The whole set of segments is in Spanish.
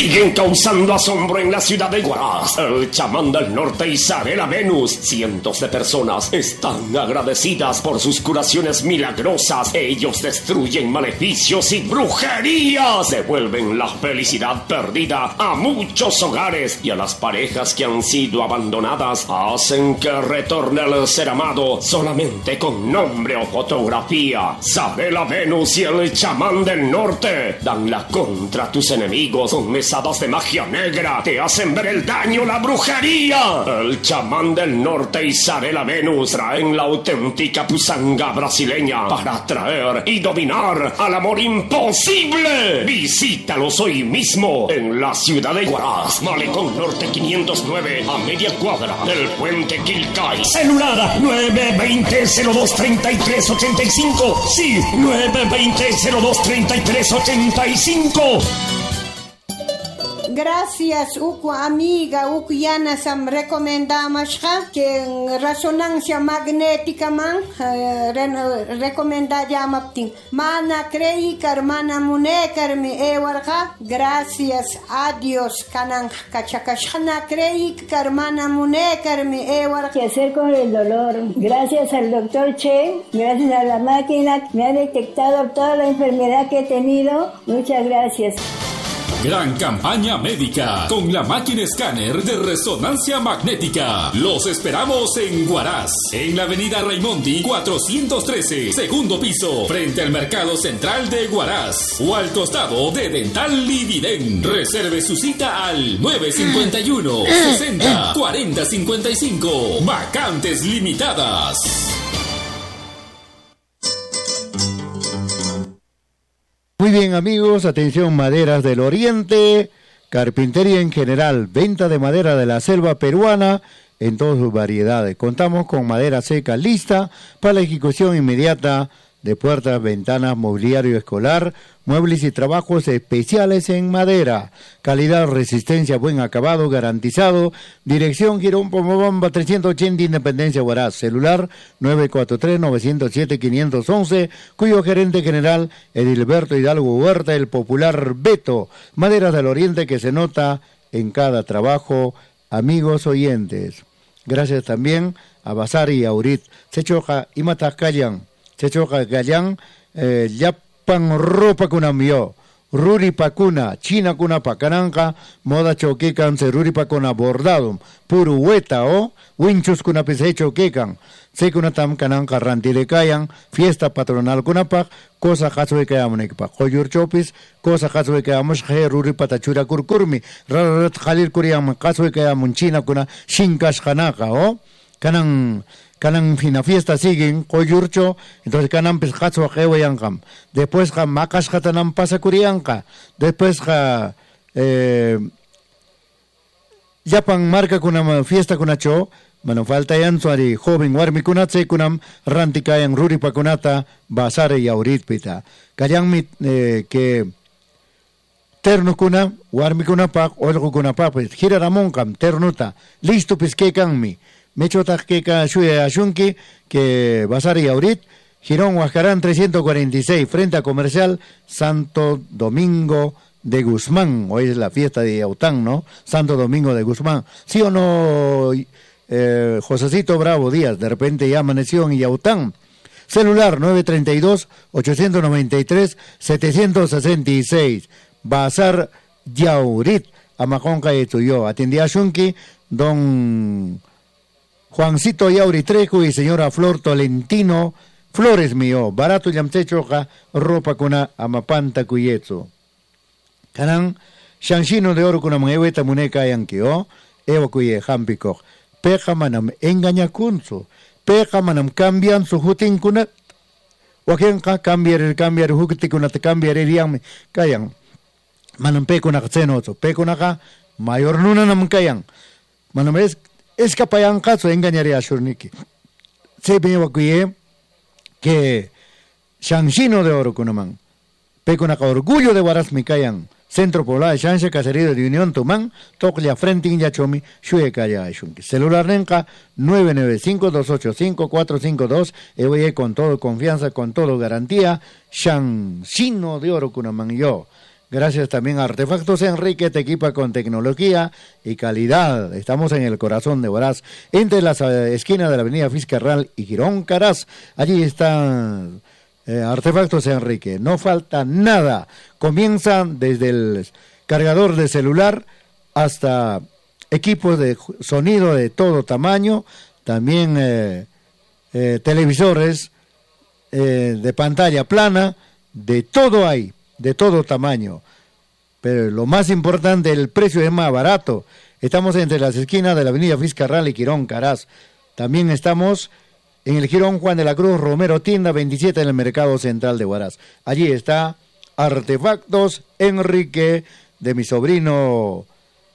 siguen causando asombro en la ciudad de Huaraz. El chamán del norte Isabela Venus. Cientos de personas están agradecidas por sus curaciones milagrosas. Ellos destruyen maleficios y brujerías. Devuelven la felicidad perdida a muchos hogares y a las parejas que han sido abandonadas. Hacen que retorne el ser amado solamente con nombre o fotografía. Isabela Venus y el chamán del norte dan la contra a tus enemigos con mesadas de magia negra. Te hacen ver el daño, la brujería. El chamán del norte Isabela Venus traen la auténtica pusanga brasileña para atraer y dominar al amor imposible. Visítalos hoy mismo en la ciudad de Huaraz, Malecón Norte 509, a media cuadra del puente Quilcay. Celular 920-023385. Sí, 920-023385. Gracias, uku amiga, uku yana sam recomendamos que en resonancia magnética man recomenda llamaptin. Mana crei mana munekar mi ewarga. Gracias a Dios kanan kachakashana crei mana munekar mi ewarga. ¿Qué hacer con el dolor? Gracias al doctor Che, gracias a la máquina me ha detectado toda la enfermedad que he tenido. Muchas gracias. Gran campaña médica con la máquina escáner de resonancia magnética. Los esperamos en Huaraz, en la avenida Raimondi 413, segundo piso, frente al Mercado Central de Huaraz o al costado de Dental Lividen. Reserve su cita al 951 60 40 55. Vacantes limitadas. Muy bien, amigos, atención, maderas del oriente, carpintería en general, venta de madera de la selva peruana en todas sus variedades. Contamos con madera seca lista para la ejecución inmediata de puertas, ventanas, mobiliario escolar, muebles y trabajos especiales en madera. Calidad, resistencia, buen acabado garantizado. Dirección Girón Pomobamba 380, Independencia, Huaraz. Celular 943-907-511, cuyo gerente general Edilberto Hidalgo Huerta, el popular Beto. Maderas del Oriente que se nota en cada trabajo, amigos oyentes. Gracias también a Bazar y Aurit. Sechoja y Matascayan. Sechoja Gayan, Yapan ropa kunamio, Ruri Pacuna, China kuna pacananca, moda choquecan, Ruri Pacuna bordado, puro hueta o, winchus kuna pisecho quecan, secunatam cananca rantile cayan, fiesta patronal kunapac, cosa haswe que amonekpa, joyur chopis, cosa haswe que amos Ruri Patachura kurkurmi, rarat Jalil Kuriam, haswe que amon China kuna, shinkash hanaka o, Canan fina fiesta siguen, coyurcho, entonces canan pescazo a jeweyankam. Después ja macas jatanan pasa curianca. Después ja yapan marca con una fiesta con acho, mano falta yansuari, joven warmi kunatse kunam, rantikayan ruri pakunata, basare y auritpita. Kayan mit que terno kuna, warmi kunapak, olgo kunapak, pues gira ramonkam, ternuta, listo pesquecan mi. Mechotak Keka Shuya Ashunki, que Bazar y Aurit, Girón Huascarán 346, frente a Comercial Santo Domingo de Guzmán. Hoy es la fiesta de Yaután, ¿no? Santo Domingo de Guzmán. ¿Sí o no, Josecito Bravo Díaz? De repente ya amaneció en Yaután. Celular 932-893-766. Bazar Yaurit, Amajonca y Tuyo. Atendía Ashunki, don Juancito Yauri Trejo y señora Flor Tolentino Flores mío, barato yamtechoja, ropa kuna amapanta cuyetzo. Canan, shanshino de oro kuna mangeweta muneca yankio, evo cuye hampico. Peja manam engaña kunzo, peja manam cambian su jutin kuna, wakenka cambiar hukti kuna te cambiar eriam, kayan. Manam pe kuna xenozo, pe kuna ka, mayor nuna nam kayan. Manam es capayan caso engañaría a Shurniki. Se me evacué que Shanshino de Oro Kunaman, Peconaca Orgullo de Huaraz Micayan, Centro Poblado de Shansha, Caserío de Unión Tumán, Toclia Frente Yachomi, Shuekaya Shunki. Celular Renca 995-285-452, voy con todo confianza, con todo garantía, Shanshino de Oro Kunaman yo. Gracias también a Artefactos Enrique, te equipa con tecnología y calidad. Estamos en el corazón de Huaraz, entre las esquinas de la avenida Fiscarral y Girón Caraz. Allí están Artefactos Enrique. No falta nada. Comienzan desde el cargador de celular hasta equipos de sonido de todo tamaño. También televisores de pantalla plana. De todo hay. De todo tamaño, pero lo más importante, el precio es más barato. Estamos entre las esquinas de la avenida Fiscarral y Quirón Caraz. También estamos en el Girón Juan de la Cruz Romero, tienda 27 en el Mercado Central de Huaraz. Allí está Artefactos Enrique, de mi sobrino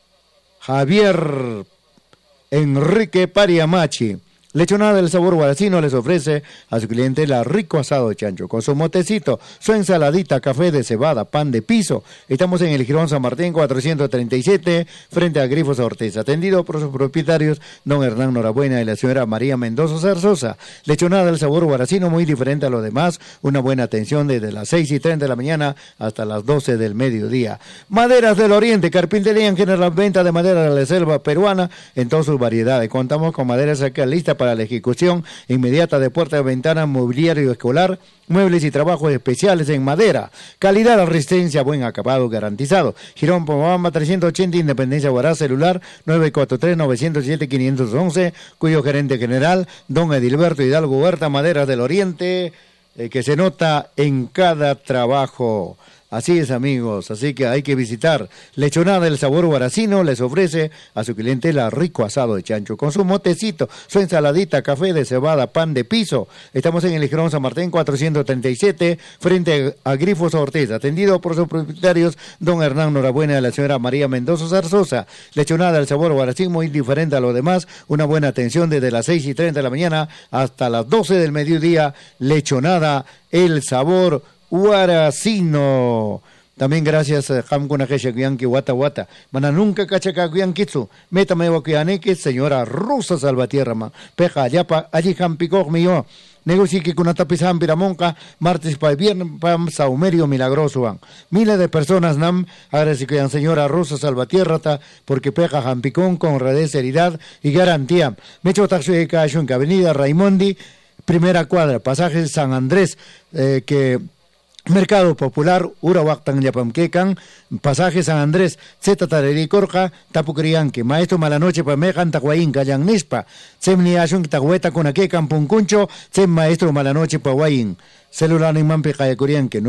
Javier Enrique Pariamachi. Lechonada del sabor huaracino les ofrece a su cliente la rico asado de chancho, con su motecito, su ensaladita, café de cebada, pan de piso. Estamos en el Girón San Martín 437, frente a Grifos Ortiz, atendido por sus propietarios, don Hernán Norabuena y la señora María Mendoza Zarzosa. Lechonada del sabor huaracino, muy diferente a lo demás, una buena atención desde las 6:30 de la mañana hasta las 12 del mediodía. Maderas del Oriente, carpintería en general, venta de madera de la selva peruana en todas sus variedades. Contamos con maderas acá lista para la ejecución inmediata de puertas, ventanas, mobiliario escolar, muebles y trabajos especiales en madera. Calidad, resistencia, buen acabado garantizado. Girón Pomabamba 380, Independencia Huaraz, celular 943-907-511, cuyo gerente general, don Edilberto Hidalgo Huerta. Maderas del Oriente, que se nota en cada trabajo. Así es, amigos, así que hay que visitar. Lechonada del sabor huaracino les ofrece a su cliente la rico asado de chancho, con su motecito, su ensaladita, café de cebada, pan de piso. Estamos en el Girón San Martín 437, frente a Grifos Ortiz, atendido por sus propietarios, don Hernán Norabuena y la señora María Mendoza Zarzosa. Lechonada del sabor huaracino, muy diferente a lo demás, una buena atención desde las 6:30 de la mañana hasta las 12 del mediodía. Lechonada, el sabor huaracino. También gracias a Hamkuna Gesha Guyanki Wata Wata. Mana nunca cachaca Guyankitsu. Métame Wakianeke, señora Rosa Salvatierra. Peja allá allí Hampicog mío. Negocio que con tapizan piramonca, martes para viernes, pam saumerio milagroso van. Miles de personas nam agradecen señora Rosa Salvatierra porque peja Hampicón con seriedad y garantía. Mecho taxi de cacho en Avenida Raimondi, primera cuadra, pasaje San Andrés, que Mercado Popular, Urahuactan Yapamquecan, Pasaje San Andrés, Zeta Tareri Corja, Tapucrianque, Maestro Malanoche Pamejan, Tahuaín, Callan Nispa, Semni Ashun, Tahueta Conaquecan, Puncuncho, Sem Maestro Malanoche Pahuaín. Celular en Mampe Curianque,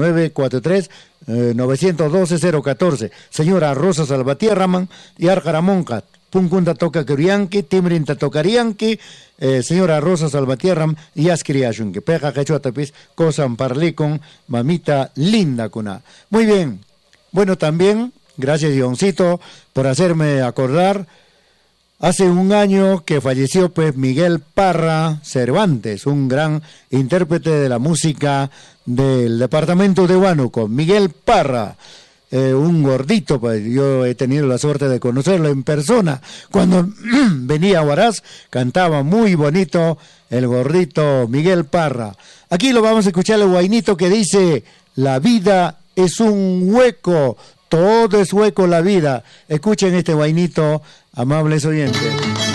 943-912-014. Señora Rosa Salvatierraman y Arjaramonca. Puncunda toca Curianque, Timrinta Tocarianque, señora Rosa Salvatierram y Ascriashunque. Peja Cachuatapis, Cosan Parlé con mamita linda cuna. Muy bien. Bueno, también, gracias Dioncito por hacerme acordar. Hace un año que falleció pues Miguel Parra Cervantes, un gran intérprete de la música del departamento de Huánuco. Miguel Parra, un gordito, pues yo he tenido la suerte de conocerlo en persona. Cuando venía a Huaraz, cantaba muy bonito el gordito Miguel Parra. Aquí lo vamos a escuchar el guainito que dice: la vida es un hueco, todo es hueco la vida. Escuchen este guainito, amables oyentes.